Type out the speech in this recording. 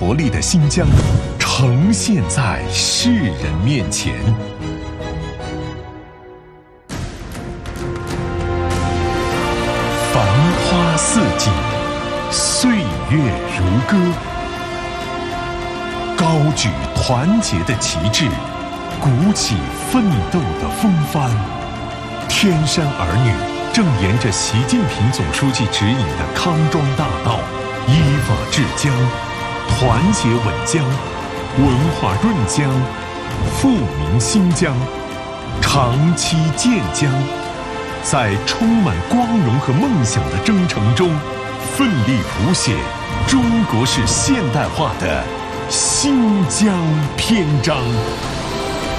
活力的新疆呈现在世人面前。繁花似锦，岁月如歌，高举团结的旗帜，鼓起奋斗的风帆。天山儿女正沿着习近平总书记指引的康庄大道，依法治疆，团结稳疆，文化润疆，富民兴疆，长期建疆，在充满光荣和梦想的征程中，奋力谱写中国式现代化的新疆篇章。